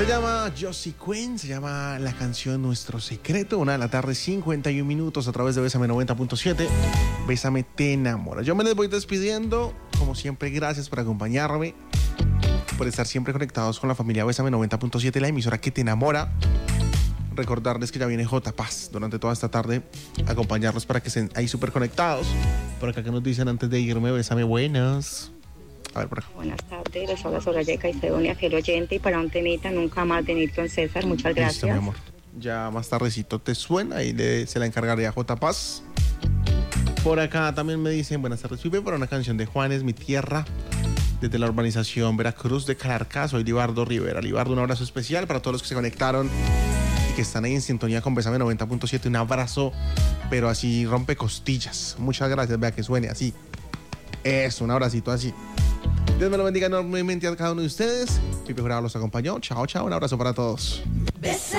Se llama Josie Quinn, se llama la canción Nuestro Secreto, 1:51 a través de Bésame 90.7. Bésame te enamora. Yo me les voy despidiendo, como siempre, gracias por acompañarme, por estar siempre conectados con la familia Bésame 90.7, la emisora que te enamora. Recordarles que ya viene J Paz durante toda esta tarde, acompañarlos para que estén ahí súper conectados. Por acá que nos dicen antes de irme, Bésame, buenas. A ver, por acá. Buenas tardes, les habla Soraya Caicedonia, fiel oyente, y para un temita Nunca Más de Nilton César. Muchas gracias. Listo, mi amor. Ya más tardecito te suena y se la encargaré a J Paz. Por acá también me dicen buenas tardes, Pipe, para una canción de Juanes, Mi Tierra, desde la urbanización Veracruz de Calarcá. Soy Libardo Rivera. Libardo, un abrazo especial para todos los que se conectaron y que están ahí en sintonía con Bésame 90.7. Un abrazo, pero así rompe costillas. Muchas gracias, vea que suene así. Eso, un abracito así. Dios me lo bendiga enormemente a cada uno de ustedes. Pipe Jurado los acompañó. Chao, chao. Un abrazo para todos.